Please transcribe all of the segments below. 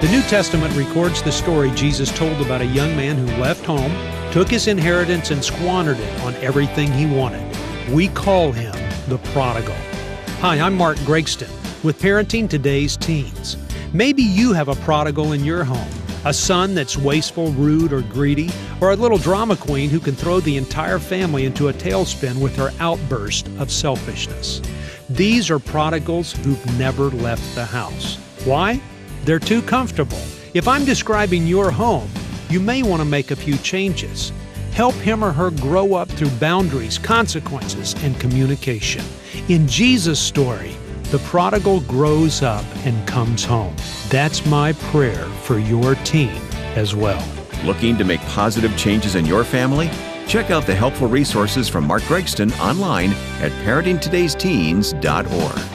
The New Testament records the story Jesus told about a young man who left home, took his inheritance, and squandered it on everything he wanted. We call him the prodigal. Hi, I'm Mark Gregston with Parenting Today's Teens. Maybe you have a prodigal in your home, a son that's wasteful, rude, or greedy, or a little drama queen who can throw the entire family into a tailspin with her outburst of selfishness. These are prodigals who've never left the house. Why? They're too comfortable. If I'm describing your home, you may want to make a few changes. Help him or her grow up through boundaries, consequences, and communication. In Jesus' story, the prodigal grows up and comes home. That's my prayer for your teen as well. Looking to make positive changes in your family? Check out the helpful resources from Mark Gregston online at parentingtodaysteens.org.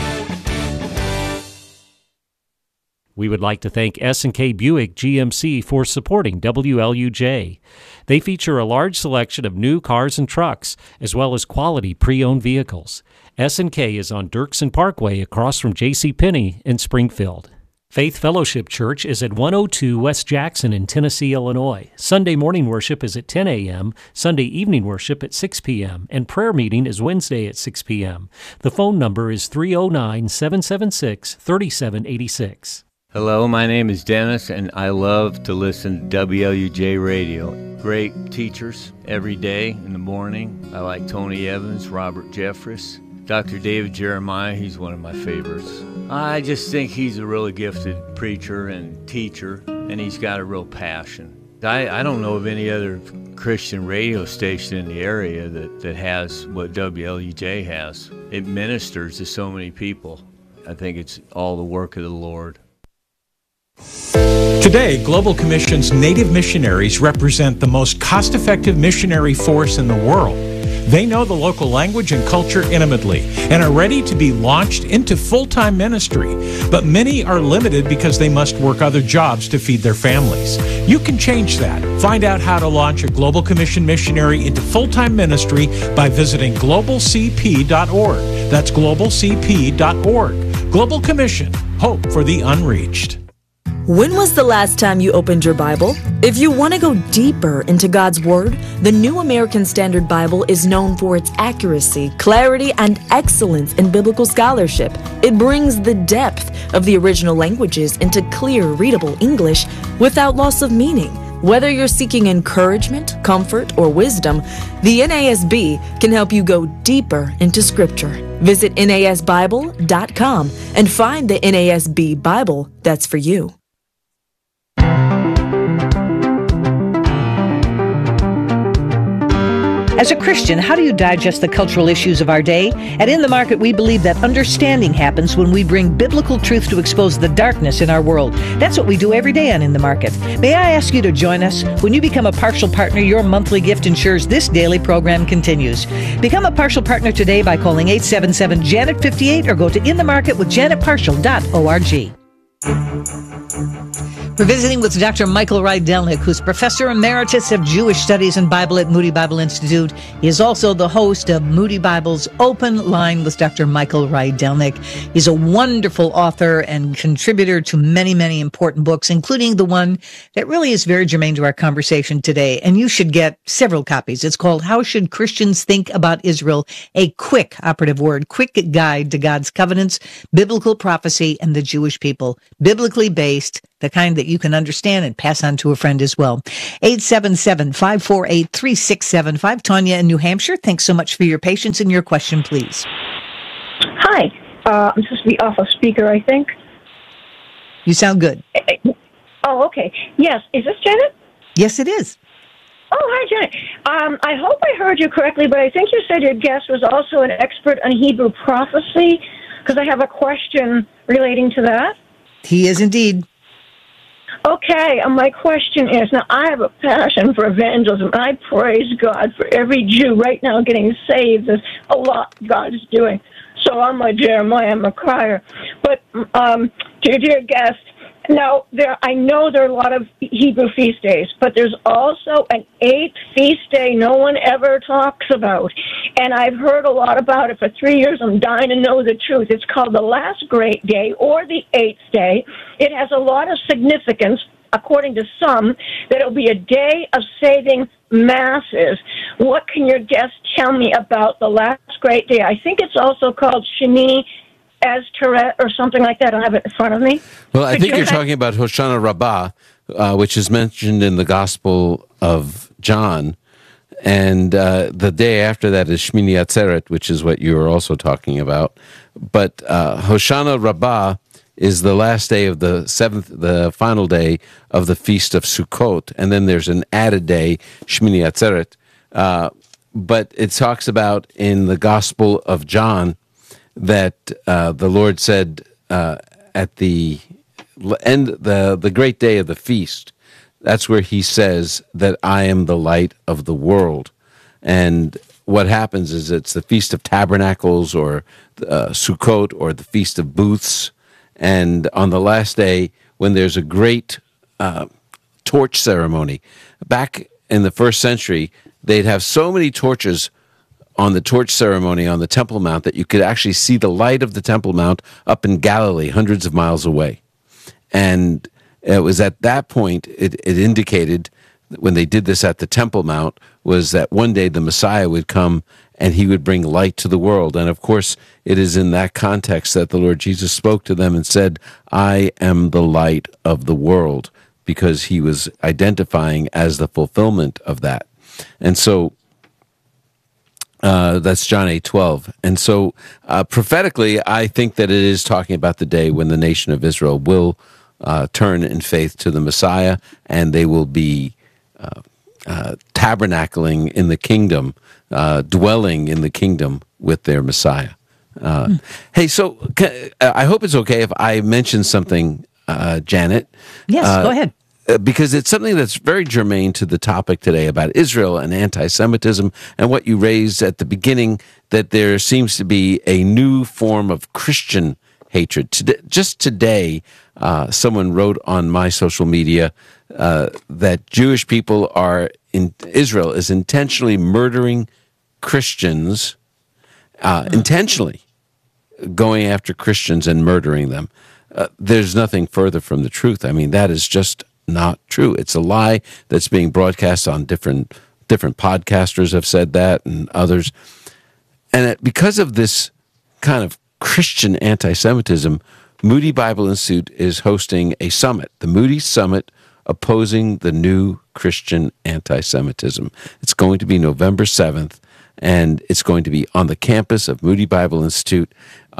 We would like to thank S&K Buick GMC for supporting WLUJ. They feature a large selection of new cars and trucks, as well as quality pre-owned vehicles. S&K is on Dirksen Parkway across from J.C. Penney in Springfield. Faith Fellowship Church is at 102 West Jackson in Tennessee, Illinois. Sunday morning worship is at 10 a.m., Sunday evening worship at 6 p.m., and prayer meeting is Wednesday at 6 p.m. The phone number is 309-776-3786. Hello, my name is Dennis, and I love to listen to WLUJ Radio. Great teachers every day in the morning. I like Tony Evans, Robert Jeffress, Dr. David Jeremiah. He's one of my favorites. I just think he's a really gifted preacher and teacher, and he's got a real passion. I don't know of any other Christian radio station in the area that has what WLUJ has. It ministers to so many people. I think it's all the work of the Lord. Today, Global Commission's Native missionaries represent the most cost-effective missionary force in the world. They know the local language and culture intimately and are ready to be launched into full-time ministry. But many are limited because they must work other jobs to feed their families. You can change that. Find out how to launch a Global Commission missionary into full-time ministry by visiting globalcp.org. That's globalcp.org. Global Commission, hope for the unreached. When was the last time you opened your Bible? If you want to go deeper into God's Word, the New American Standard Bible is known for its accuracy, clarity, and excellence in biblical scholarship. It brings the depth of the original languages into clear, readable English without loss of meaning. Whether you're seeking encouragement, comfort, or wisdom, the NASB can help you go deeper into Scripture. Visit NASBible.com and find the NASB Bible that's for you. As a Christian, how do you digest the cultural issues of our day? At In the Market, we believe that understanding happens when we bring biblical truth to expose the darkness in our world. That's what we do every day on In the Market. May I ask you to join us? When you become a partial partner, your monthly gift ensures this daily program continues. Become a partial partner today by calling 877-JANET-58 or go to inthemarketwithjanetpartial.org. We're visiting with Dr. Michael Rydelnik, who's Professor Emeritus of Jewish Studies and Bible at Moody Bible Institute. He is also the host of Moody Bible's Open Line with Dr. Michael Rydelnik. He's a wonderful author and contributor to many, many important books, including the one that really is very germane to our conversation today. And you should get several copies. It's called How Should Christians Think About Israel? A quick operative word, quick guide to God's covenants, biblical prophecy, and the Jewish people. Biblically based, the kind that you can understand and pass on to a friend as well. 877-548-3675. Tanya in New Hampshire, thanks so much for your patience and your question, please. Hi. I'm supposed to be off a speaker, I think. You sound good. Oh, okay. Yes. Is this Janet? Yes, it is. Oh, hi, Janet. I hope I heard you correctly, but I think you said your guest was also an expert on Hebrew prophecy, because I have a question relating to that. He is indeed. Okay, my question is, now I have a passion for evangelism, and I praise God for every Jew right now getting saved. There's a lot God is doing. So I'm like Jeremiah, I'm a crier. But to your dear guest, now I know there are a lot of Hebrew feast days, but there's also an 8th feast day no one ever talks about. And I've heard a lot about it for 3 years. I'm dying to know the truth. It's called the Last Great Day, or the 8th day. it has a lot of significance, according to some, that it'll be a day of saving masses. What can your guest tell me about the last great day? I think it's also called Shemini Atzeret or something like that. I don't have it in front of me. Well, I think you're talking about Hoshana Rabbah, which is mentioned in the Gospel of John. And the day after that is Shmini Atzeret, which is what you were also talking about. But Hoshana Rabbah is the last day of the final day of the Feast of Sukkot. And then there's an added day, Shmini Atzeret. But it talks about in the Gospel of John that the Lord said at the end, the great day of the feast, that's where he says that I am the light of the world. And what happens is it's the Feast of Tabernacles or Sukkot or the Feast of Booths. And on the last day, when there's a great torch ceremony, back in the first century, they'd have so many torches on the torch ceremony on the Temple Mount that you could actually see the light of the Temple Mount up in Galilee, hundreds of miles away. And it was at that point, it indicated, when they did this at the Temple Mount, was that one day the Messiah would come and he would bring light to the world. And of course, it is in that context that the Lord Jesus spoke to them and said, I am the light of the world, because he was identifying as the fulfillment of that. And so that's John 8:12. And so prophetically, I think that it is talking about the day when the nation of Israel will turn in faith to the Messiah, and they will be tabernacling in the kingdom, dwelling in the kingdom with their Messiah. Hey, so I hope it's okay if I mention something, Janet. Yes, go ahead. Because it's something that's very germane to the topic today about Israel and anti-Semitism, and what you raised at the beginning, that there seems to be a new form of Christian hatred. Just today, someone wrote on my social media that Jewish people Israel is intentionally murdering Christians, intentionally going after Christians and murdering them. There's nothing further from the truth. I mean, that is just not true. It's a lie that's being broadcast on different podcasters have said that, and others. And because of this kind of Christian anti-Semitism, Moody Bible Institute is hosting a summit, the Moody Summit Opposing the New Christian Anti-Semitism. It's going to be November 7th, and it's going to be on the campus of Moody Bible Institute.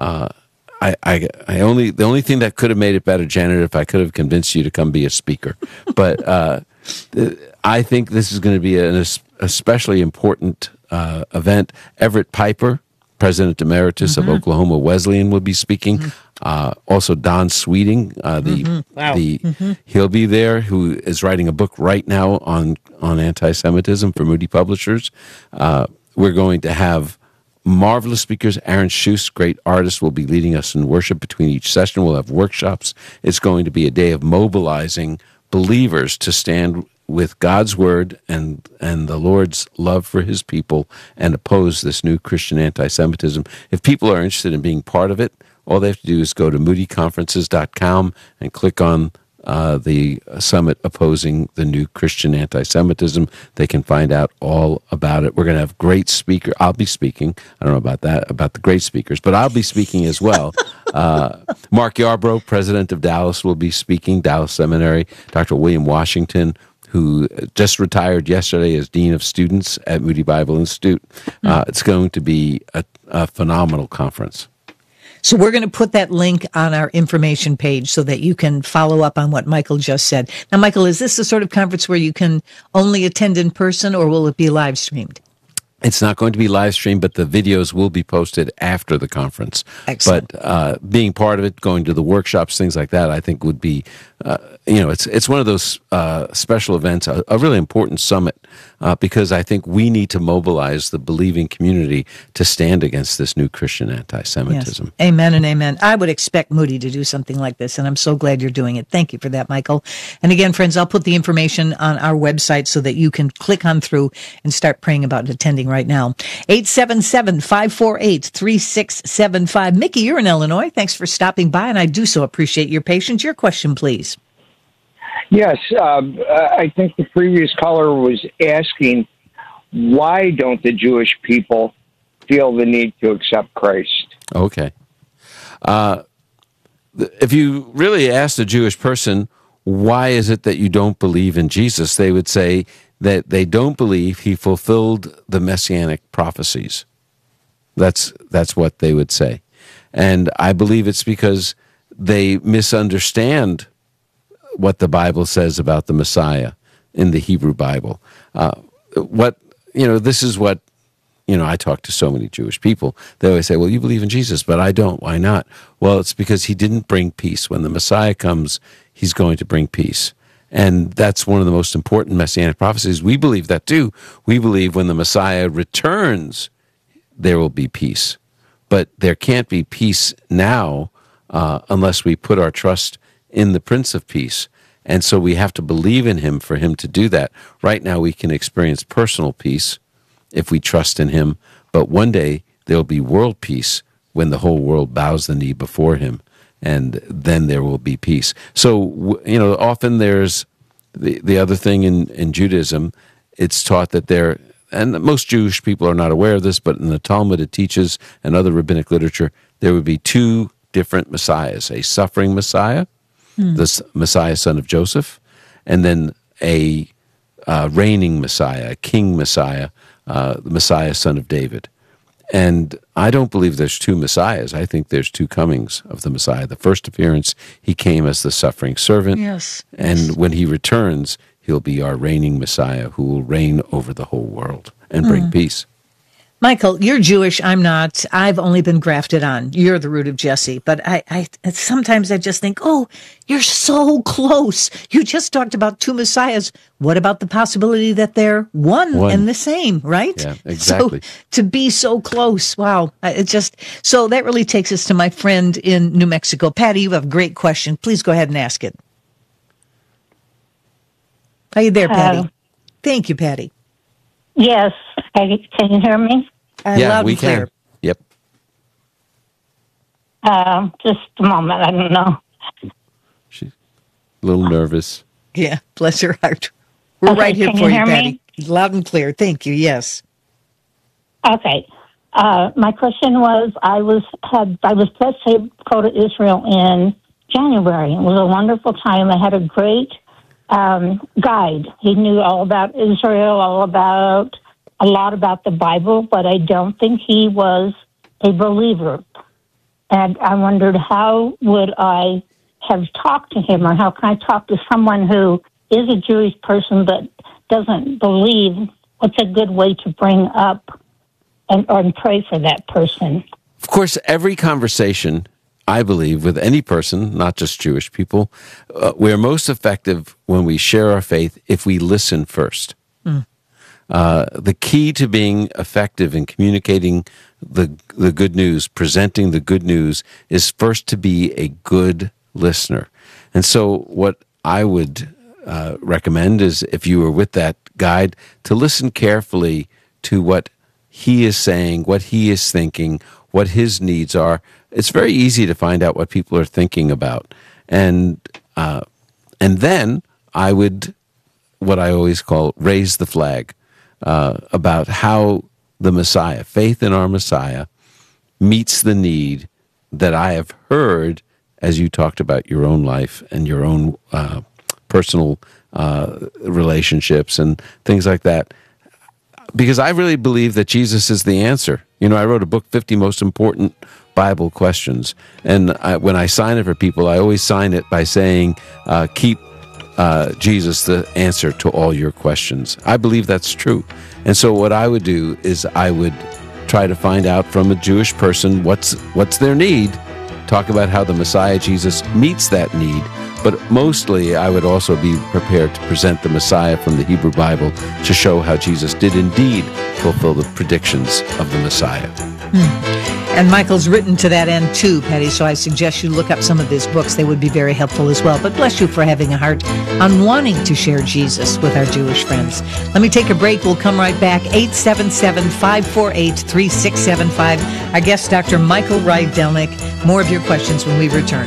The only thing that could have made it better, Janet, if I could have convinced you to come be a speaker. But I think this is going to be an especially important event. Everett Piper, President Emeritus of Oklahoma Wesleyan, will be speaking. Also, Don Sweeting, he'll be there, who is writing a book right now on anti-Semitism for Moody Publishers. We're going to have marvelous speakers. Aaron Schuss, great artist, will be leading us in worship between each session. We'll have workshops. It's going to be a day of mobilizing believers to stand with God's word and the Lord's love for his people and oppose this new Christian anti-Semitism. If people are interested in being part of it, all they have to do is go to moodyconferences.com and click on the summit opposing the new Christian anti-Semitism. They can find out all about it. We're going to have great speakers. I'll be speaking. I don't know about that, about the great speakers, but I'll be speaking as well. Mark Yarbrough, president of Dallas, will be speaking, Dallas Seminary. Dr. William Washington, who just retired yesterday as Dean of Students at Moody Bible Institute. It's going to be a phenomenal conference. So we're going to put that link on our information page so that you can follow up on what Michael just said. Now, Michael, is this the sort of conference where you can only attend in person, or will it be live streamed? It's not going to be live streamed, but the videos will be posted after the conference. Excellent. But being part of it, going to the workshops, things like that, I think would be, it's one of those special events, a really important summit, because I think we need to mobilize the believing community to stand against this new Christian anti-Semitism. Yes. Amen and amen. I would expect Moody to do something like this, and I'm so glad you're doing it. Thank you for that, Michael. And again, friends, I'll put the information on our website so that you can click on through and start praying about attending right now. 877-548-3675. Mickey, you're in Illinois. Thanks for stopping by, and I do so appreciate your patience. Your question, please. Yes, I think the previous caller was asking, why don't the Jewish people feel the need to accept Christ? Okay. If you really asked a Jewish person, why is it that you don't believe in Jesus, they would say that they don't believe he fulfilled the messianic prophecies. That's what they would say. And I believe it's because they misunderstand what the Bible says about the Messiah in the Hebrew Bible. This is what, I talk to so many Jewish people. They always say, well, you believe in Jesus, but I don't. Why not? Well, it's because he didn't bring peace. When the Messiah comes, he's going to bring peace. And that's one of the most important messianic prophecies. We believe that too. We believe when the Messiah returns, there will be peace. But there can't be peace now unless we put our trust in the Prince of Peace. And so we have to believe in him for him to do that. Right now we can experience personal peace if we trust in him. But one day there'll be world peace when the whole world bows the knee before him. And then there will be peace. So, often there's the other thing in Judaism, it's taught that and most Jewish people are not aware of this, but in the Talmud it teaches, and other rabbinic literature, there would be two different messiahs, a suffering Messiah, the Messiah, son of Joseph, and then a reigning Messiah, a king Messiah, the Messiah, son of David. And I don't believe there's two Messiahs. I think there's two comings of the Messiah. The first appearance, he came as the suffering servant. Yes. And when he returns, he'll be our reigning Messiah who will reign over the whole world and bring peace. Michael, you're Jewish. I'm not. I've only been grafted on. You're the root of Jesse. But I sometimes I just think, oh, you're so close. You just talked about two messiahs. What about the possibility that they're one and the same, right? Yeah, exactly. So to be so close, wow. So that really takes us to my friend in New Mexico. Patty, you have a great question. Please go ahead and ask it. Are you there, Patty? Thank you, Patty. Yes. Can you hear me? Yeah, we can. Yep. Just a moment. I don't know. She's a little nervous. Yeah, bless her heart. We're right here for you, Patty. Loud and clear. Thank you. Yes. Okay. My question was, I was blessed to go to Israel in January. It was a wonderful time. I had a great guide. He knew all about Israel, a lot about the Bible, but I don't think he was a believer. And I wondered, how would I have talked to him, or how can I talk to someone who is a Jewish person but doesn't believe? What's a good way to bring up and pray for that person? Of course, every conversation, I believe, with any person, not just Jewish people, we're most effective when we share our faith if we listen first. The key to being effective in communicating the good news, presenting the good news, is first to be a good listener. And so what I would recommend is, if you were with that guide, to listen carefully to what he is saying, what he is thinking, what his needs are. It's very easy to find out what people are thinking about. And then I would, what I always call, raise the flag. About how the Messiah, faith in our Messiah, meets the need that I have heard as you talked about your own life and your own personal relationships and things like that. Because I really believe that Jesus is the answer. I wrote a book, 50 Most Important Bible Questions. And when I sign it for people, I always sign it by saying, keep Jesus the answer to all your questions. I believe that's true. And so what I would do is I would try to find out from a Jewish person what's their need, talk about how the Messiah Jesus meets that need, but mostly I would also be prepared to present the Messiah from the Hebrew Bible to show how Jesus did indeed fulfill the predictions of the Messiah. And Michael's written to that end too, Patty, so I suggest you look up some of his books. They would be very helpful as well. But bless you for having a heart on wanting to share Jesus with our Jewish friends. Let me take a break. We'll come right back. 877-548-3675. Our guest, Dr. Michael Rydelnik. More of your questions when we return.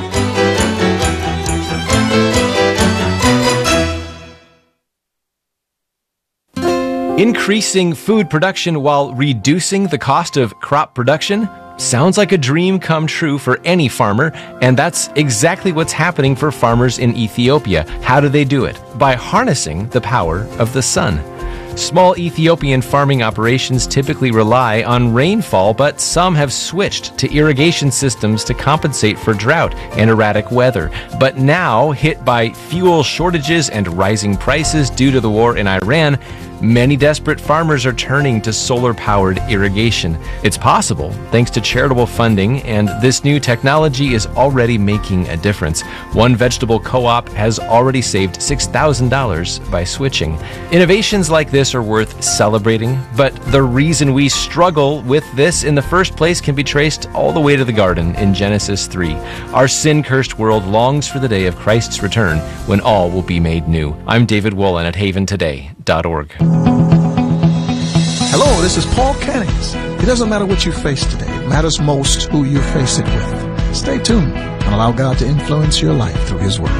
Increasing food production while reducing the cost of crop production sounds like a dream come true for any farmer, and that's exactly what's happening for farmers in Ethiopia. How do they do it? By harnessing the power of the sun. Small Ethiopian farming operations typically rely on rainfall, but some have switched to irrigation systems to compensate for drought and erratic weather. But now, hit by fuel shortages and rising prices due to the war in Iran, many desperate farmers are turning to solar-powered irrigation. It's possible thanks to charitable funding, and this new technology is already making a difference. One vegetable co-op has already saved $6,000 by switching. Innovations like this are worth celebrating, but the reason we struggle with this in the first place can be traced all the way to the garden in Genesis 3. Our sin-cursed world longs for the day of Christ's return when all will be made new. I'm David Wolin at haventoday.org. Hello, this is Paul Kennings. It doesn't matter what you face today. It matters most who you face it with. Stay tuned and allow God to influence your life through His Word.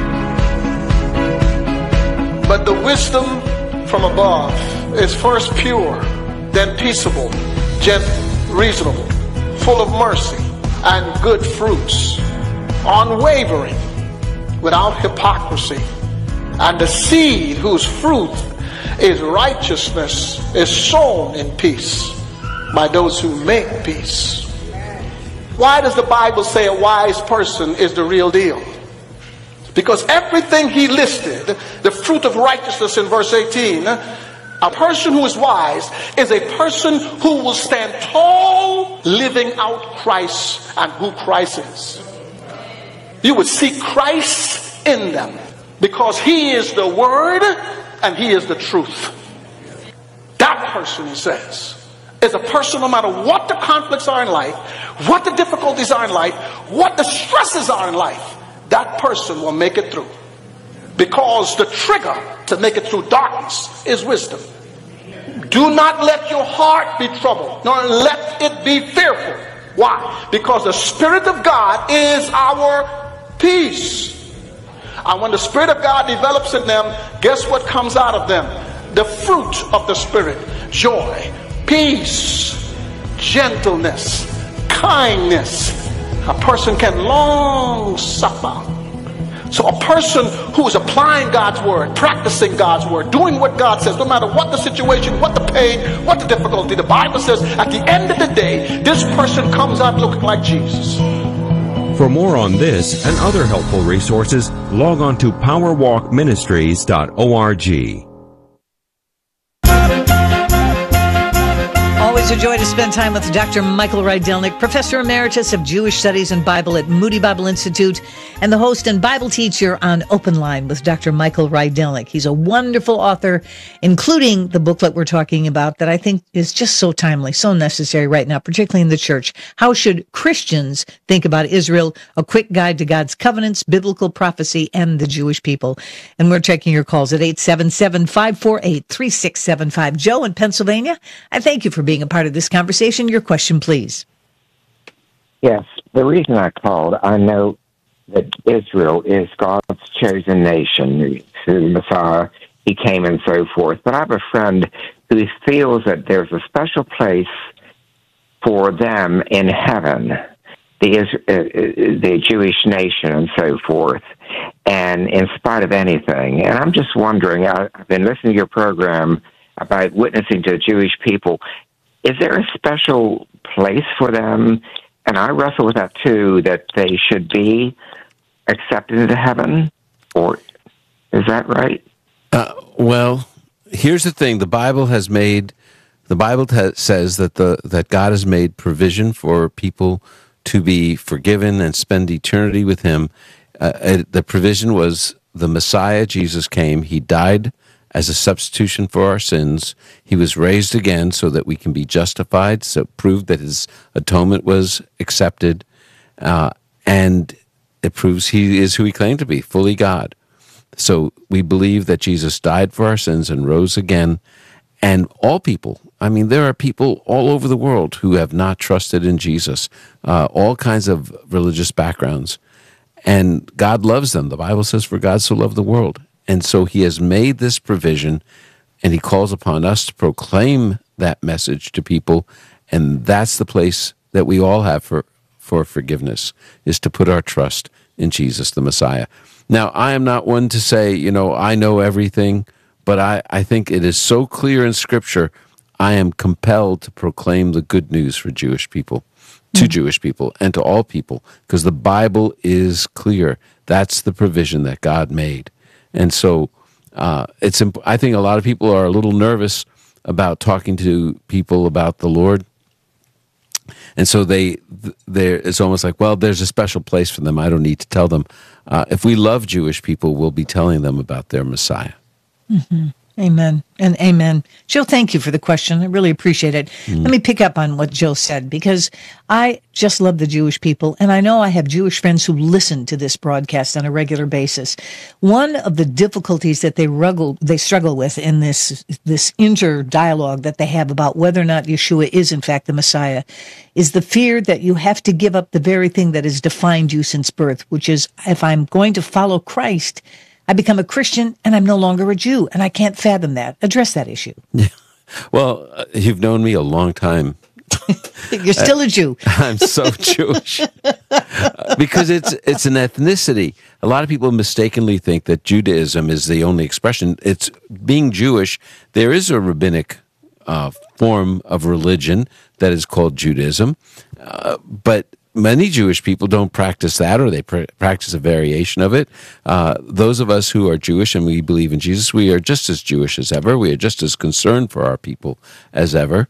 But the wisdom from above is first pure, then peaceable, gentle, reasonable, full of mercy and good fruits, unwavering, without hypocrisy. And the seed whose fruit is righteousness is sown in peace by those who make peace. Why does the Bible say a wise person is the real deal? Because everything he listed, the fruit of righteousness in verse 18, a person who is wise is a person who will stand tall living out Christ and who Christ is. You would see Christ in them because He is the Word and He is the truth. That person, he says, is a person no matter what the conflicts are in life, what the difficulties are in life, what the stresses are in life, that person will make it through. Because the trigger to make it through darkness is wisdom. Do not let your heart be troubled, nor let it be fearful. Why? Because the Spirit of God is our peace. And when the Spirit of God develops in them, guess what comes out of them? The fruit of the Spirit: joy, peace, gentleness, kindness. A person can long suffer. So a person who is applying God's word, practicing God's word, doing what God says, no matter what the situation, what the pain, what the difficulty, the Bible says at the end of the day, this person comes out looking like Jesus. For more on this and other helpful resources, log on to powerwalkministries.org. Always a joy to spend time with Dr. Michael Rydelnik, Professor Emeritus of Jewish Studies and Bible at Moody Bible Institute, and the host and Bible teacher on Open Line with Dr. Michael Rydelnik. He's a wonderful author, including the booklet we're talking about that I think is just so timely, so necessary right now, particularly in the church. How should Christians think about Israel? A quick guide to God's covenants, biblical prophecy, and the Jewish people. And we're checking your calls at 877-548-3675. Joe in Pennsylvania, I thank you for being a part of this conversation. Your question, please. Yes, the reason I called, I know that Israel is God's chosen nation through the Messiah. He came and so forth. But I have a friend who feels that there's a special place for them in heaven, the Jewish nation and so forth, and in spite of anything. And I'm just wondering, I've been listening to your program about witnessing to Jewish people. Is there a special place for them? And I wrestle with that too, that they should be accepted into heaven, or is that right? Well, here's the thing: the Bible says that that God has made provision for people to be forgiven and spend eternity with Him. The provision was the Messiah, Jesus, came. He died as a substitution for our sins. He was raised again so that we can be justified, so prove that his atonement was accepted, and it proves he is who he claimed to be, fully God. So we believe that Jesus died for our sins and rose again. And all people, I mean, there are people all over the world who have not trusted in Jesus, all kinds of religious backgrounds. And God loves them. The Bible says, for God so loved the world. And so he has made this provision, and he calls upon us to proclaim that message to people. And that's the place that we all have for forgiveness, is to put our trust in Jesus, the Messiah. Now, I am not one to say, I know everything, but I think it is so clear in Scripture, I am compelled to proclaim the good news for Jewish people, to Jewish people, and to all people, because the Bible is clear. That's the provision that God made. And so I think a lot of people are a little nervous about talking to people about the Lord. And so it's almost like, well, there's a special place for them. I don't need to tell them. If we love Jewish people, we'll be telling them about their Messiah. Mm-hmm. Amen and amen. Jill, thank you for the question. I really appreciate it. Let me pick up on what Jill said, because I just love the Jewish people, and I know I have Jewish friends who listen to this broadcast on a regular basis. One of the difficulties that they struggle with in this inter-dialogue that they have about whether or not Yeshua is in fact the Messiah is the fear that you have to give up the very thing that has defined you since birth, which is, if I'm going to follow Christ, I become a Christian and I'm no longer a Jew, and I can't fathom that. Address that issue. Yeah. Well, you've known me a long time. You're still a Jew. I'm so Jewish. Because it's an ethnicity. A lot of people mistakenly think that Judaism is the only expression. It's being Jewish. There is a rabbinic form of religion that is called Judaism, but many Jewish people don't practice that, or they practice a variation of it. Those of us who are Jewish and we believe in Jesus, we are just as Jewish as ever. We are just as concerned for our people as ever.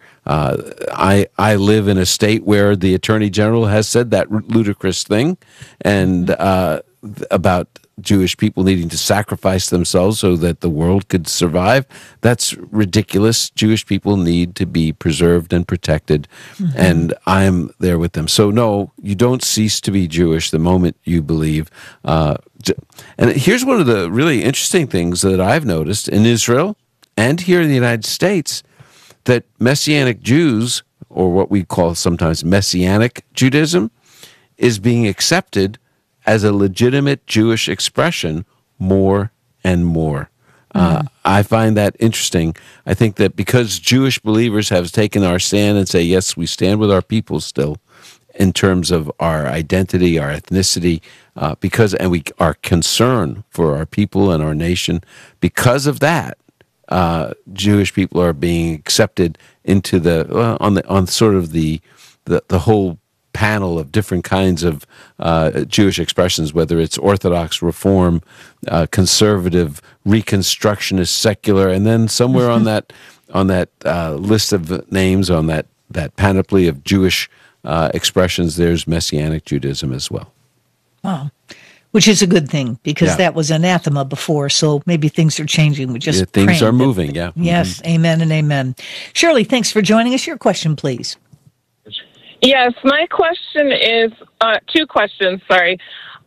I live in a state where the Attorney General has said that ludicrous thing and about Jewish people needing to sacrifice themselves so that the world could survive. That's ridiculous. Jewish people need to be preserved and protected, and I'm there with them. So no, you don't cease to be Jewish the moment you believe. And here's one of the really interesting things that I've noticed in Israel and here in the United States, that Messianic Jews, or what we call sometimes Messianic Judaism, is being accepted as a legitimate Jewish expression more and more. I find that interesting. I think that because Jewish believers have taken our stand and say, yes, we stand with our people still in terms of our identity, our ethnicity, and we are concerned for our people and our nation. Because of that, Jewish people are being accepted into on sort of the whole panel of different kinds of Jewish expressions, whether it's Orthodox, Reform, conservative, Reconstructionist, secular, and then somewhere on that list of names, on that panoply of Jewish expressions, there's Messianic Judaism as well. Wow. Which is a good thing, because that was anathema before, so maybe things are changing. We just things are moving, yeah. Yes, amen and amen. Shirley, thanks for joining us. Your question, please. Yes, my question is, two questions, sorry.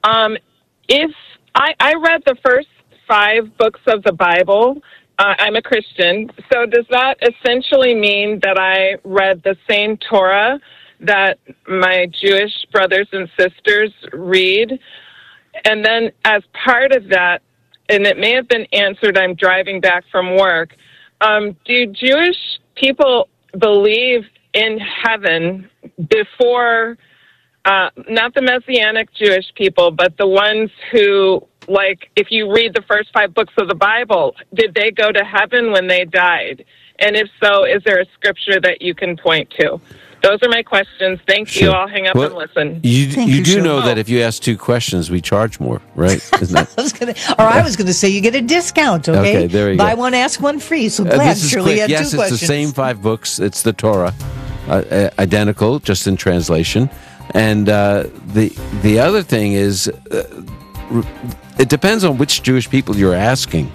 If I read the first 5 books of the Bible, I'm a Christian, so does that essentially mean that I read the same Torah that my Jewish brothers and sisters read? And then as part of that, and it may have been answered, I'm driving back from work, do Jewish people believe in heaven before, not the Messianic Jewish people, but the ones who, like, if you read the first 5 books of the Bible, did they go to heaven when they died? And if so, is there a scripture that you can point to? Those are my questions. Thank you. I'll hang up and listen. You do know that if you ask 2 questions, we charge more, right? Isn't that? I was going to say you get a discount, okay? Okay, there you Buy go. one, ask one free. So glad Shirley had 2 questions. Yes, it's the same 5 books. It's the Torah. Identical, just in translation. And the other thing is, it depends on which Jewish people you're asking.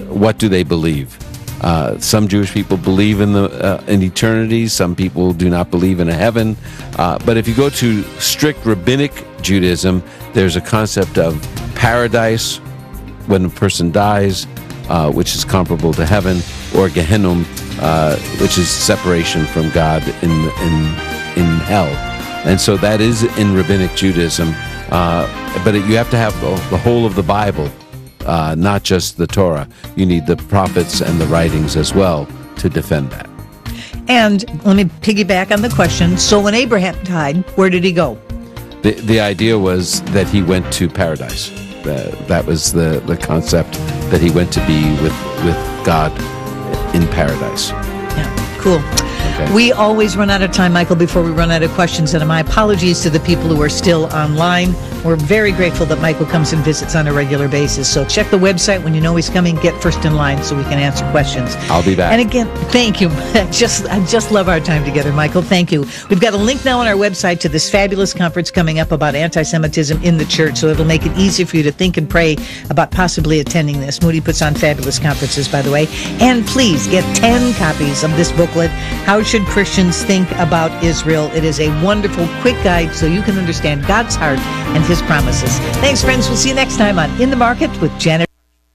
what do they believe? Some Jewish people believe in in eternity. Some people do not believe in a heaven. But if you go to strict rabbinic Judaism, there's a concept of paradise when a person dies, which is comparable to heaven, or Gehenna, which is separation from God in hell. And so that is in rabbinic Judaism. But you have to have the whole of the Bible, not just the Torah. You need the prophets and the writings as well to defend that. And let me piggyback on the question. So when Abraham died, where did he go? The idea was that he went to paradise. That was the concept, that he went to be with God in paradise. Yeah, cool. Okay. We always run out of time, Michael, before we run out of questions, and my apologies to the people who are still online. We're very grateful that Michael comes and visits on a regular basis. So check the website when you know he's coming. Get first in line so we can answer questions. I'll be back. And again, thank you. I just love our time together, Michael. Thank you. We've got a link now on our website to this fabulous conference coming up about anti-Semitism in the church, so it'll make it easy for you to think and pray about possibly attending this. Moody puts on fabulous conferences, by the way. And please get 10 copies of this booklet, How Should Christians Think About Israel? It is a wonderful, quick guide so you can understand God's heart and His promises. Thanks, friends. We'll see you next time on In the Market with Janet.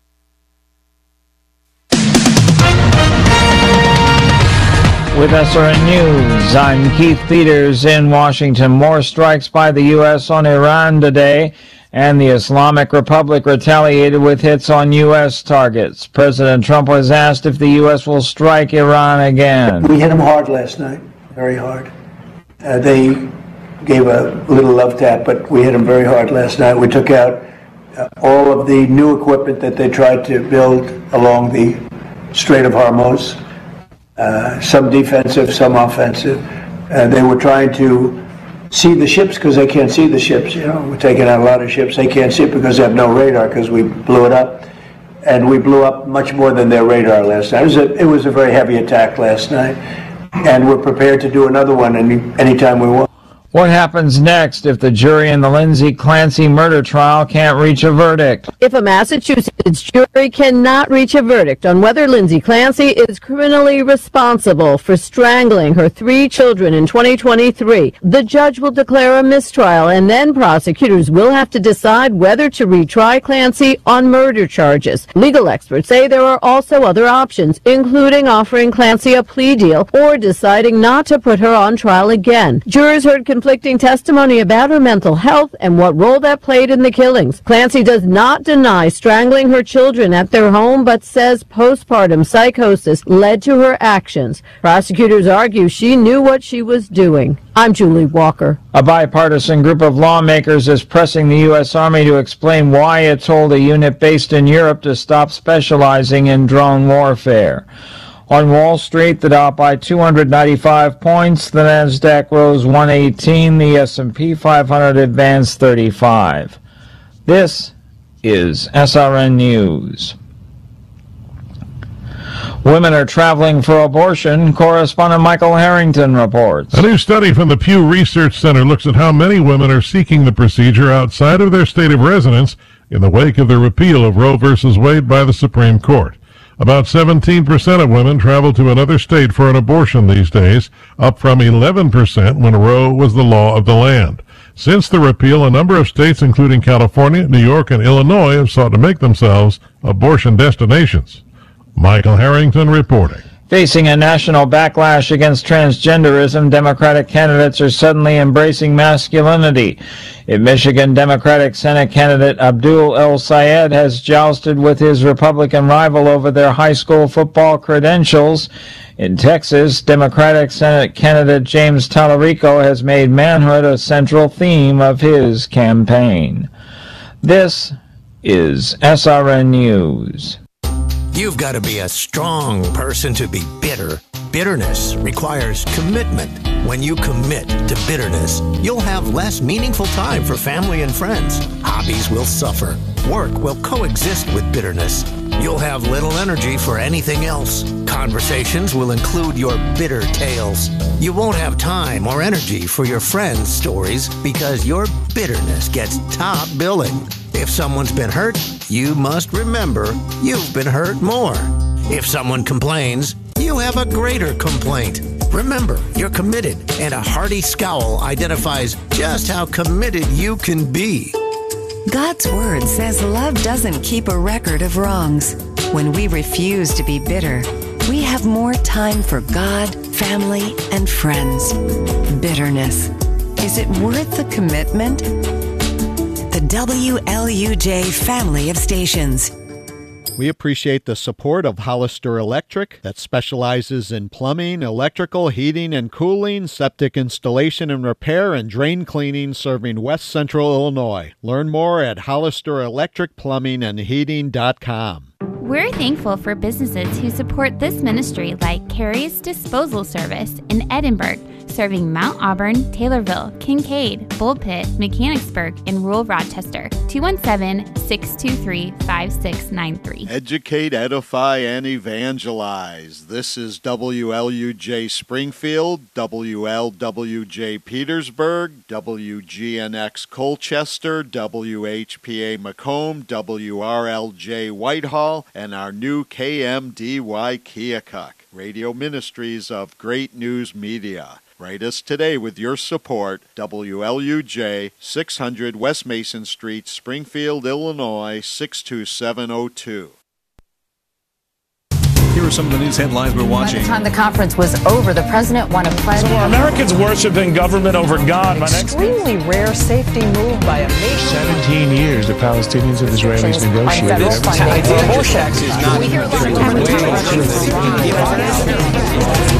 With SRN News, I'm Keith Peters in Washington. More strikes by the U.S. on Iran today, and the Islamic Republic retaliated with hits on U.S. targets. President Trump was asked if the U.S. will strike Iran again. We hit them hard last night, very hard. They gave a little love tap, but we hit them very hard last night. We took out all of the new equipment that they tried to build along the Strait of Hormuz, some defensive, some offensive. They were trying to see the ships because they can't see the ships. You know, we're taking out a lot of ships. They can't see it because they have no radar because we blew it up. And we blew up much more than their radar last night. It was a very heavy attack last night. And we're prepared to do another one anytime we want. What happens next if the jury in the Lindsay Clancy murder trial can't reach a verdict? If a Massachusetts jury cannot reach a verdict on whether Lindsay Clancy is criminally responsible for strangling her 3 children in 2023, the judge will declare a mistrial, and then prosecutors will have to decide whether to retry Clancy on murder charges. Legal experts say there are also other options, including offering Clancy a plea deal or deciding not to put her on trial again. Jurors heard conflicting testimony about her mental health and what role that played in the killings. Clancy does not deny strangling her children at their home, but says postpartum psychosis led to her actions. Prosecutors argue she knew what she was doing. I'm Julie Walker. A bipartisan group of lawmakers is pressing the U.S. Army to explain why it told a unit based in Europe to stop specializing in drone warfare. On Wall Street, the Dow by 295 points, the Nasdaq rose 118, the S&P 500 advanced 35. This is SRN News. Women are traveling for abortion. Correspondent Michael Harrington reports. A new study from the Pew Research Center looks at how many women are seeking the procedure outside of their state of residence in the wake of the repeal of Roe v. Wade by the Supreme Court. About 17% of women travel to another state for an abortion these days, up from 11% when Roe was the law of the land. Since the repeal, a number of states, including California, New York, and Illinois, have sought to make themselves abortion destinations. Michael Harrington reporting. Facing a national backlash against transgenderism, Democratic candidates are suddenly embracing masculinity. In Michigan, Democratic Senate candidate Abdul El Sayed has jousted with his Republican rival over their high school football credentials. In Texas, Democratic Senate candidate James Tallarico has made manhood a central theme of his campaign. This is SRN News. You've got to be a strong person to be bitter. Bitterness requires commitment. When you commit to bitterness, you'll have less meaningful time for family and friends. Hobbies will suffer. Work will coexist with bitterness. You'll have little energy for anything else. Conversations will include your bitter tales. You won't have time or energy for your friends' stories because your bitterness gets top billing. If someone's been hurt, you must remember you've been hurt more. If someone complains, you have a greater complaint. Remember, you're committed, and a hearty scowl identifies just how committed you can be. God's Word says love doesn't keep a record of wrongs. When we refuse to be bitter, we have more time for God, family, and friends. Bitterness. Is it worth the commitment? The WLUJ family of stations. We appreciate the support of Hollister Electric that specializes in plumbing, electrical, heating and cooling, septic installation and repair, and drain cleaning, serving West Central Illinois. Learn more at HollisterElectricPlumbingAndHeating.com. We're thankful for businesses who support this ministry, like Carrie's Disposal Service in Edinburgh, serving Mount Auburn, Taylorville, Kincaid, Bullpit, Mechanicsburg, and rural Rochester. 217-623-5693. Educate, edify, and evangelize. This is WLUJ Springfield, WLWJ Petersburg, WGNX Colchester, WHPA Macomb, WRLJ Whitehall, and our new KMDY Keokuk. Radio Ministries of Great News Media. Write us today with your support. WLUJ, 600 West Mason Street, Springfield, Illinois, 62702. Here are some of the news headlines we're watching. By the time the conference was over, the president won a pledge. So are Americans worshiping government over God? Extremely rare safety move by a nation. 17 years the Palestinians and Israelis negotiated. Tax is not. We hear a lot of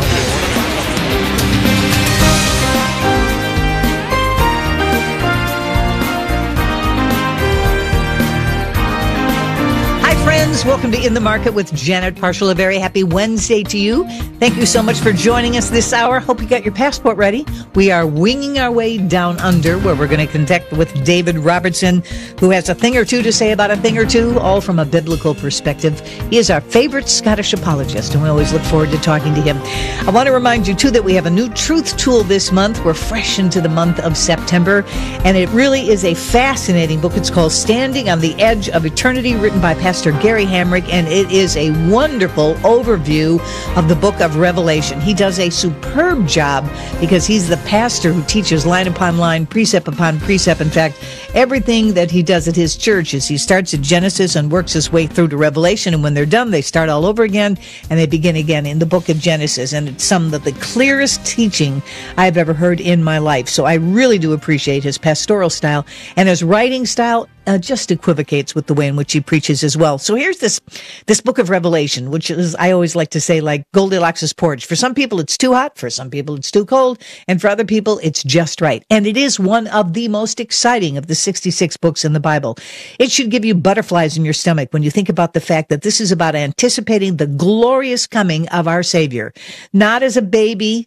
friends, welcome to In the Market with Janet Parshall. A very happy Wednesday to you. Thank you so much for joining us this hour. Hope you got your passport ready. We are winging our way down under, where we're going to connect with David Robertson, who has a thing or two to say about a thing or two, all from a biblical perspective. He is our favorite Scottish apologist, and we always look forward to talking to him. I want to remind you, too, that we have a new truth tool this month. We're fresh into the month of September, and it really is a fascinating book. It's called Standing on the Edge of Eternity, written by Pastor Gary Hamrick, and it is a wonderful overview of the book of Revelation. He does a superb job because he's the pastor who teaches line upon line, precept upon precept. In fact, everything that he does at his church is he starts at Genesis and works his way through to Revelation, and when they're done, they start all over again, and they begin again in the book of Genesis, and it's some of the clearest teaching I've ever heard in my life. So I really do appreciate his pastoral style, and his writing style just equivocates with the way in which he preaches as well. So here's this book of Revelation, which is, I always like to say, like Goldilocks' porridge. For some people, it's too hot. For some people, it's too cold. And for other people, it's just right. And it is one of the most exciting of the 66 books in the Bible. It should give you butterflies in your stomach when you think about the fact that this is about anticipating the glorious coming of our Savior. Not as a baby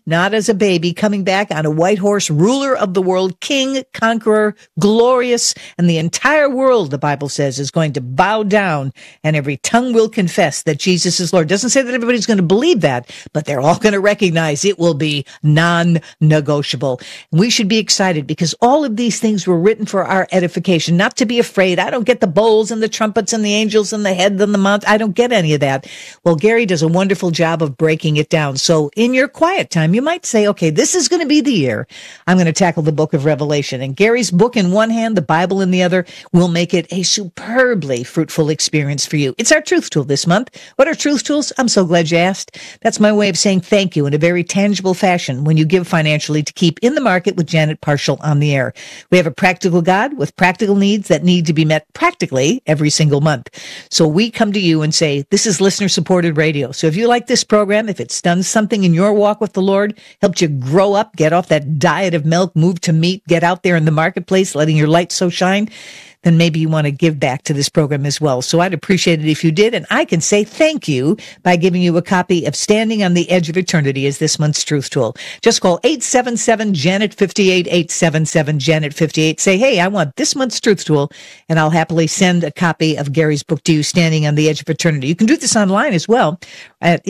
coming back on a white horse, ruler of the world, king, conqueror, glorious, and the entire world, the Bible says, is going to bow down, and every tongue will confess that Jesus is Lord. Doesn't say that everybody's going to believe that, but they're all going to recognize it will be non-negotiable. We should be excited because all of these things were written for our edification, not to be afraid. I don't get the bowls and the trumpets and the angels and the head and the mount. I don't get any of that. Well, Gary does a wonderful job of breaking it down. So in your quiet time, you might say, okay, this is going to be the year I'm going to tackle the book of Revelation. And Gary's book in one hand, the Bible in the other, will make it a superbly fruitful experience for you. It's our truth tool this month. What are truth tools? I'm so glad you asked. That's my way of saying thank you in a very tangible fashion when you give financially to keep In the Market with Janet Parshall on the air. We have a practical God with practical needs that need to be met practically every single month. So we come to you and say, this is listener-supported radio. So if you like this program, if it's done something in your walk with the Lord, helped you grow up, get off that diet of milk, move to meat, get out there in the marketplace, letting your light so shine, then maybe you want to give back to this program as well. So I'd appreciate it if you did. And I can say thank you by giving you a copy of Standing on the Edge of Eternity as this month's Truth Tool. Just call 877-JANET-58, 877-JANET-58. Say, hey, I want this month's Truth Tool, and I'll happily send a copy of Gary's book to you, Standing on the Edge of Eternity. You can do this online as well at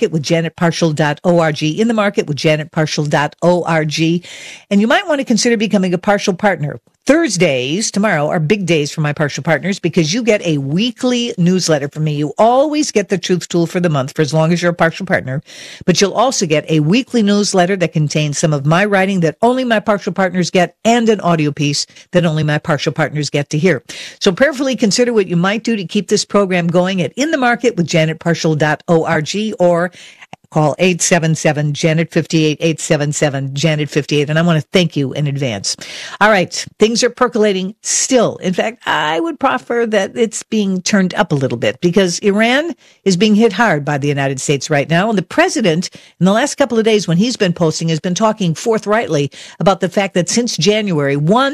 inthemarketwithjanetparshall.org, inthemarketwithjanetparshall.org. And you might want to consider becoming a partial partner. Thursdays, tomorrow, are big days for my partial partners because you get a weekly newsletter from me. You always get the Truth Tool for the month for as long as you're a partial partner, but you'll also get a weekly newsletter that contains some of my writing that only my partial partners get and an audio piece that only my partial partners get to hear. So prayerfully consider what you might do to keep this program going at In the Market with janetpartial.org or call 877-JANET-58, 877-JANET-58. And I want to thank you in advance. All right. Things are percolating still. In fact, I would proffer that it's being turned up a little bit because Iran is being hit hard by the United States right now. And the president, in the last couple of days when he's been posting, has been talking forthrightly about the fact that since January,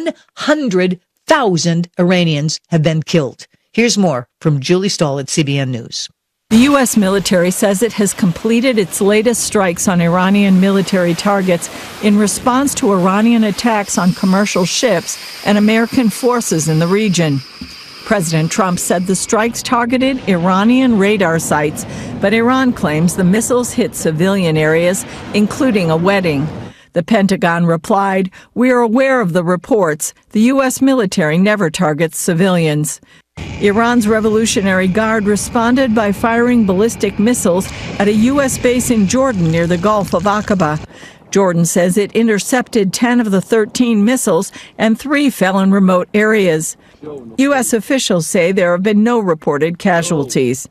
100,000 Iranians have been killed. Here's more from Julie Stahl at CBN News. The U.S. military says it has completed its latest strikes on Iranian military targets in response to Iranian attacks on commercial ships and American forces in the region. President Trump said the strikes targeted Iranian radar sites, but Iran claims the missiles hit civilian areas, including a wedding. The Pentagon replied, "We are aware of the reports. The U.S. military never targets civilians." Iran's Revolutionary Guard responded by firing ballistic missiles at a U.S. base in Jordan near the Gulf of Aqaba. Jordan says it intercepted 10 of the 13 missiles and 3 fell in remote areas. U.S. officials say there have been no reported casualties.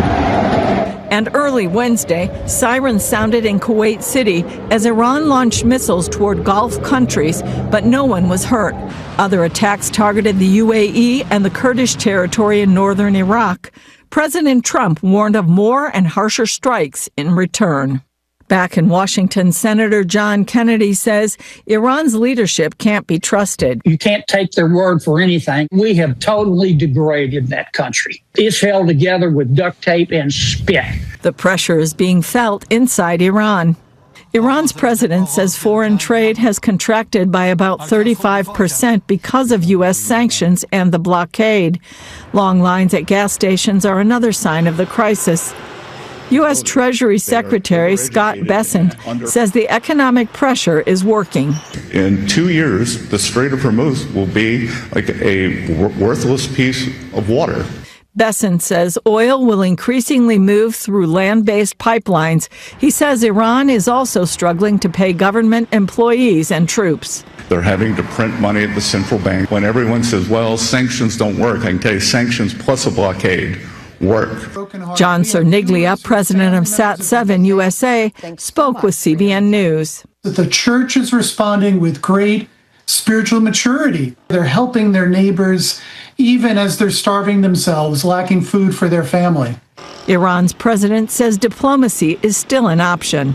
And early Wednesday, sirens sounded in Kuwait City as Iran launched missiles toward Gulf countries, but no one was hurt. Other attacks targeted the UAE and the Kurdish territory in northern Iraq. President Trump warned of more and harsher strikes in return. Back in Washington, Senator John Kennedy says Iran's leadership can't be trusted. You can't take their word for anything. We have totally degraded that country. It's held together with duct tape and spit. The pressure is being felt inside Iran. Iran's president says foreign trade has contracted by about 35% because of U.S. sanctions and the blockade. Long lines at gas stations are another sign of the crisis. U.S. Treasury Secretary Scott Bessent says the economic pressure is working. In 2 years, the Strait of Hormuz will be like a worthless piece of water. Bessent says oil will increasingly move through land-based pipelines. He says Iran is also struggling to pay government employees and troops. They're having to print money at the central bank. When everyone says, well, sanctions don't work, I can tell you sanctions plus a blockade work. John Cerniglia, president of Sat7 USA, spoke with CBN News. The church is responding with great spiritual maturity. They're helping their neighbors even as they're starving themselves, lacking food for their family. Iran's president says diplomacy is still an option.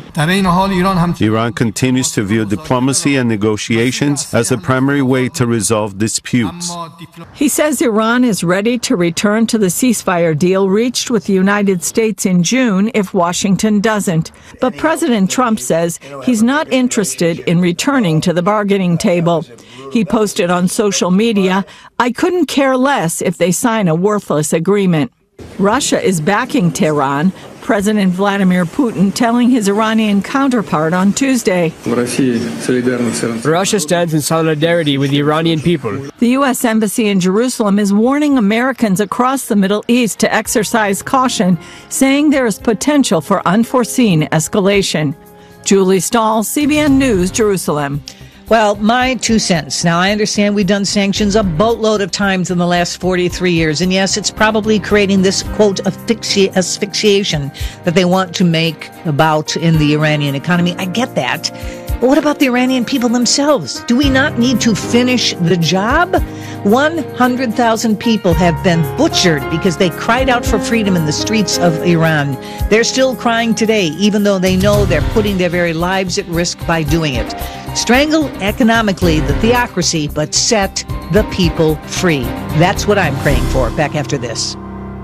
Iran continues to view diplomacy and negotiations as the primary way to resolve disputes. He says Iran is ready to return to the ceasefire deal reached with the United States in June if Washington doesn't. But President Trump says he's not interested in returning to the bargaining table. He posted on social media, "I couldn't care less if they sign a worthless agreement." Russia is backing Tehran, President Vladimir Putin telling his Iranian counterpart on Tuesday. Russia stands in solidarity with the Iranian people. The U.S. Embassy in Jerusalem is warning Americans across the Middle East to exercise caution, saying there is potential for unforeseen escalation. Julie Stahl, CBN News, Jerusalem. Well, my 2 cents. Now, I understand we've done sanctions a boatload of times in the last 43 years. And yes, it's probably creating this, quote, asphyxiation that they want to make about in the Iranian economy. I get that. But what about the Iranian people themselves? Do we not need to finish the job? 100,000 people have been butchered because they cried out for freedom in the streets of Iran. They're still crying today, even though they know they're putting their very lives at risk by doing it. Strangle economically the theocracy, but set the people free. That's what I'm praying for. Back after this.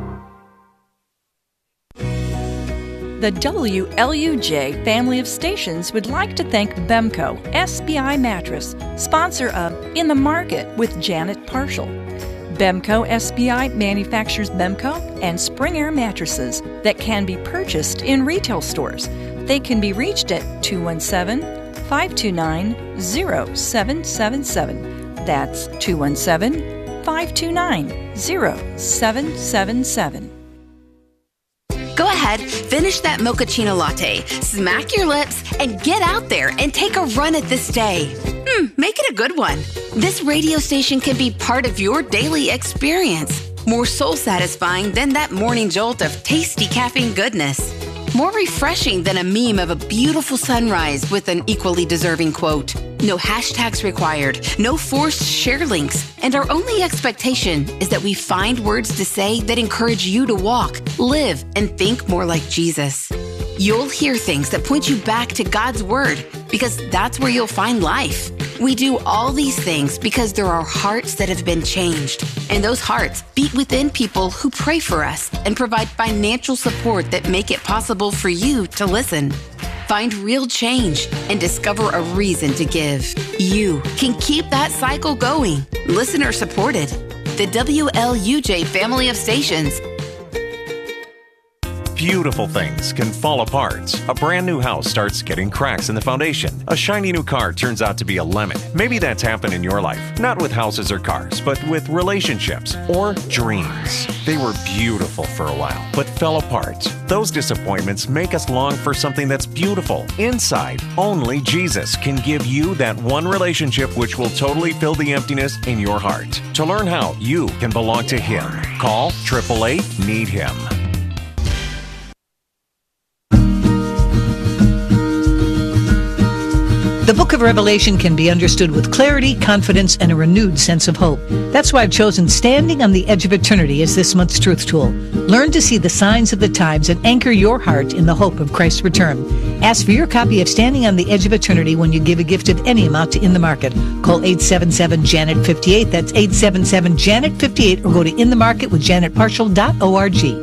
The WLUJ family of stations would like to thank Bemco SBI Mattress, sponsor of In the Market with Janet Partial. Bemco SBI manufactures Bemco and Spring Air mattresses that can be purchased in retail stores. They can be reached at 217-529-0777. That's 217-529-0777. Go ahead, finish that mochaccino latte, smack your lips, and get out there and take a run at this day. Make it a good one. This radio station can be part of your daily experience. More soul satisfying than that morning jolt of tasty caffeine goodness. More refreshing than a meme of a beautiful sunrise with an equally deserving quote. No hashtags required, no forced share links, and our only expectation is that we find words to say that encourage you to walk, live, and think more like Jesus. You'll hear things that point you back to God's Word, because that's where you'll find life. We do all these things because there are hearts that have been changed, and those hearts beat within people who pray for us and provide financial support that make it possible for you to listen. Find real change and discover a reason to give. You can keep that cycle going. Listener supported. The WLUJ family of stations. Beautiful things can fall apart. A brand new house starts getting cracks in the foundation. A shiny new car turns out to be a lemon. Maybe that's happened in your life. Not with houses or cars, but with relationships or dreams. They were beautiful for a while, but fell apart. Those disappointments make us long for something that's beautiful. Inside, only Jesus can give you that one relationship which will totally fill the emptiness in your heart. To learn how you can belong to Him, call 888-NEED-HIM. The book of Revelation can be understood with clarity, confidence, and a renewed sense of hope. That's why I've chosen Standing on the Edge of Eternity as this month's truth tool. Learn to see the signs of the times and anchor your heart in the hope of Christ's return. Ask for your copy of Standing on the Edge of Eternity when you give a gift of any amount to In the Market. Call 877-JANET-58. That's 877-JANET-58, or go to inthemarketwithjanetparshall.org.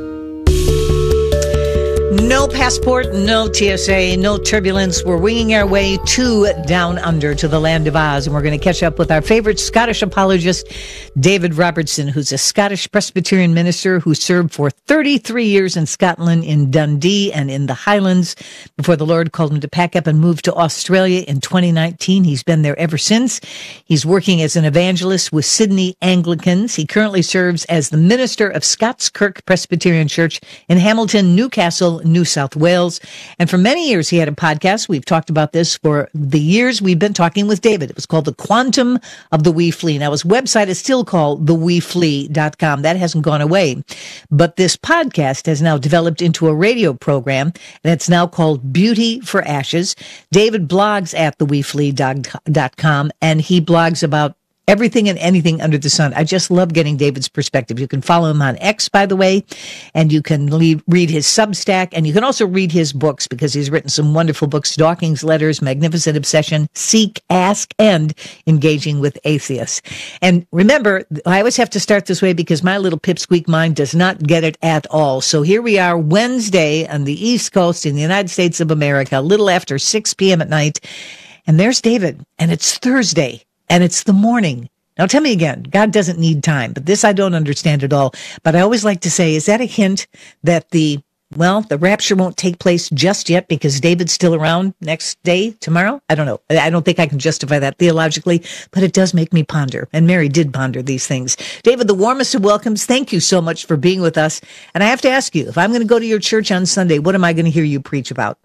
No passport, no TSA, no turbulence. We're winging our way to Down Under, to the land of Oz. And we're going to catch up with our favorite Scottish apologist, David Robertson, who's a Scottish Presbyterian minister who served for 33 years in Scotland, in Dundee and in the Highlands, before the Lord called him to pack up and move to Australia in 2019. He's been there ever since. He's working as an evangelist with Sydney Anglicans. He currently serves as the minister of Scots Kirk Presbyterian Church in Hamilton, Newcastle, New South Wales. And for many years, he had a podcast. We've talked about this for the years we've been talking with David. It was called The Quantum of the Wee Flea. Now, his website is still called theweeflea.com. That hasn't gone away. But this podcast has now developed into a radio program, and it's now called Beauty for Ashes. David blogs at theweeflea.com, and he blogs about everything and anything under the sun. I just love getting David's perspective. You can follow him on X, by the way, and you can read his Substack, and you can also read his books, because he's written some wonderful books: Dawkins Letters, Magnificent Obsession, Seek, Ask, and Engaging with Atheists. And remember, I always have to start this way because my little pipsqueak mind does not get it at all. So here we are, Wednesday on the East Coast in the United States of America, a little after 6 p.m. at night, and there's David, and it's Thursday. And it's the morning. Now tell me again, God doesn't need time, but this I don't understand at all. But I always like to say, is that a hint that the rapture won't take place just yet because David's still around next day, tomorrow? I don't know. I don't think I can justify that theologically, but it does make me ponder. And Mary did ponder these things. David, the warmest of welcomes. Thank you so much for being with us. And I have to ask you, if I'm going to go to your church on Sunday, what am I going to hear you preach about?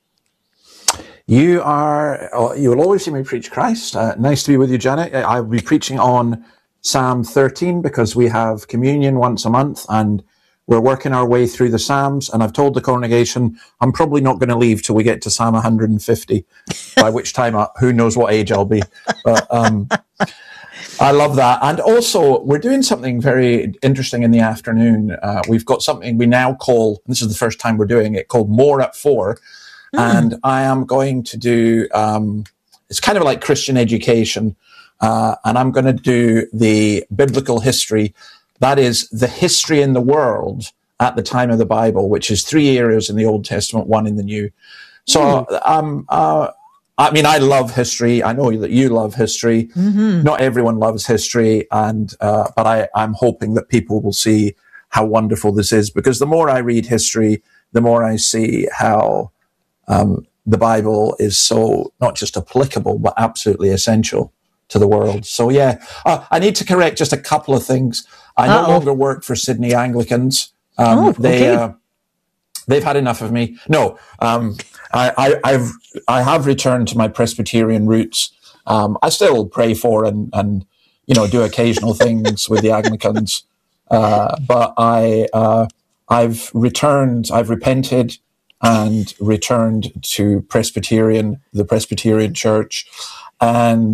You will always see me preach Christ. Nice to be with you, Janet. I'll be preaching on Psalm 13 because we have communion once a month and we're working our way through the Psalms. And I've told the congregation I'm probably not going to leave till we get to Psalm 150, by which time, who knows what age I'll be. But I love that. And also, we're doing something very interesting in the afternoon. We've got something we now call, and this is the first time we're doing it, called More at 4. And I am going to do, it's kind of like Christian education, and I'm going to do the biblical history. That is the history in the world at the time of the Bible, which is 3 areas in the Old Testament, 1 in the New. So, I mean, I love history. I know that you love history. Mm-hmm. Not everyone loves history, but I'm hoping that people will see how wonderful this is, because the more I read history, the more I see how the Bible is so not just applicable, but absolutely essential to the world. So yeah, I need to correct just a couple of things. I no longer work for Sydney Anglicans. They've had enough of me. No, I have returned to my Presbyterian roots. I still pray for and do occasional things with the Anglicans, but I've repented and returned to the Presbyterian Church, and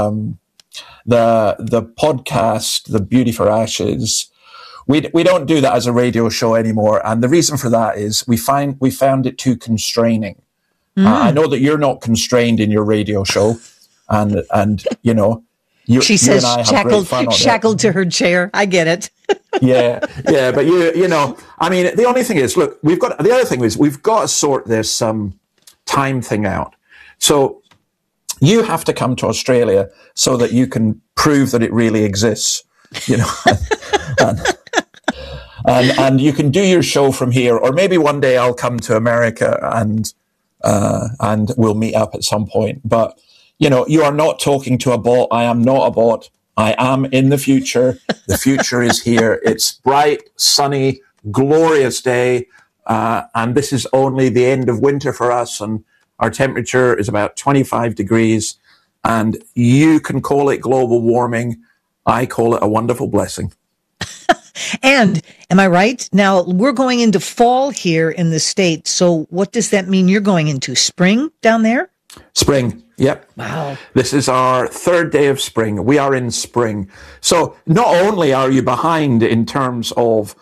the podcast, The Beauty for Ashes. We don't do that as a radio show anymore, and the reason for that is we found it too constraining. I know that you're not constrained in your radio show, and she says shackled to her chair. I get it. yeah, but I mean, the only thing is, look, we've got to sort this time thing out. So you have to come to Australia so that you can prove that it really exists, and you can do your show from here, or maybe one day I'll come to America and we'll meet up at some point. But you are not talking to a bot. I am not a bot. I am in the future. The future is here. It's bright, sunny, glorious day. And this is only the end of winter for us. And our temperature is about 25 degrees. And you can call it global warming. I call it a wonderful blessing. And am I right? Now, we're going into fall here in the States. So what does that mean? You're going into spring down there? Spring. Yep. Wow. This is our third day of spring. We are in spring. So not only are you behind in terms of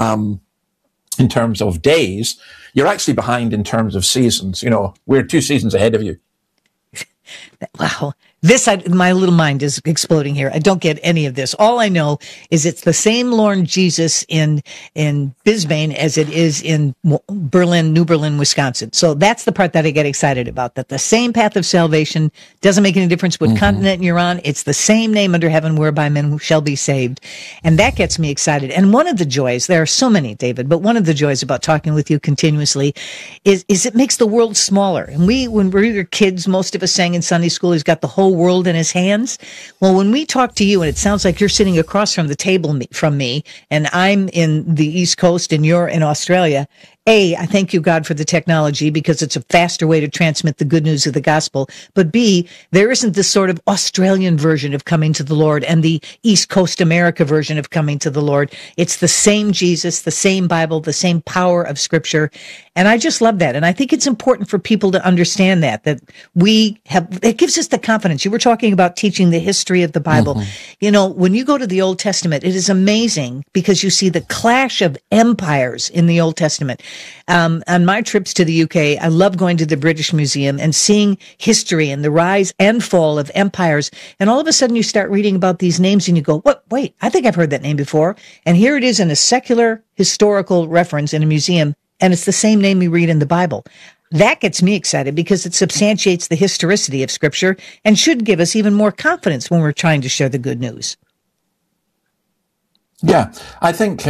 days, you're actually behind in terms of seasons. We're 2 seasons ahead of you. Wow. My little mind is exploding here. I don't get any of this. All I know is it's the same Lord Jesus in Brisbane as it is in New Berlin, Wisconsin. So that's the part that I get excited about, that the same path of salvation doesn't make any difference what continent you're on. It's the same name under heaven whereby men shall be saved. And that gets me excited. And one of the joys, there are so many, David, but one of the joys about talking with you continuously is it makes the world smaller. And when we were kids, most of us sang in Sunday school, he's got the whole world in his hands. Well, when we talk to you and it sounds like you're sitting across from the table from me and I'm in the East Coast and you're in Australia, I thank you, God, for the technology because it's a faster way to transmit the good news of the gospel. But B, there isn't this sort of Australian version of coming to the Lord and the East Coast America version of coming to the Lord. It's the same Jesus, the same Bible, the same power of Scripture. And I just love that. And I think it's important for people to understand that it gives us the confidence. You were talking about teaching the history of the Bible. When you go to the Old Testament, it is amazing because you see the clash of empires in the Old Testament. On my trips to the UK, I love going to the British Museum and seeing history and the rise and fall of empires. And all of a sudden you start reading about these names and you go, what? Wait, I think I've heard that name before. And here it is in a secular historical reference in a museum. And it's the same name we read in the Bible. That gets me excited because it substantiates the historicity of Scripture and should give us even more confidence when we're trying to share the good news. Yeah, I think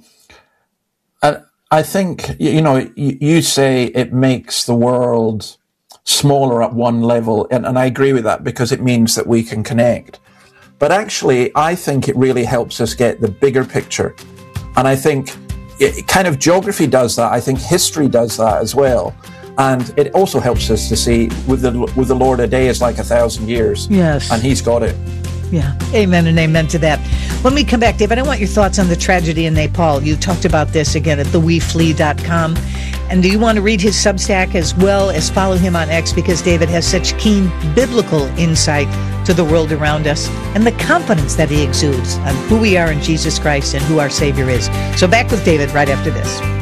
you say it makes the world smaller at one level, and I agree with that because it means that we can connect. But actually, I think it really helps us get the bigger picture. And I think geography does that. I think history does that as well. And it also helps us to see with the Lord, a day is like 1,000 years. Yes. And He's got it. Yeah. Amen and amen to that. When we come back, David, I want your thoughts on the tragedy in Nepal. You talked about this again at theweflee.com. And do you want to read his Substack as well as follow him on X, because David has such keen biblical insight to the world around us and the confidence that he exudes on who we are in Jesus Christ and who our Savior is. So back with David right after this.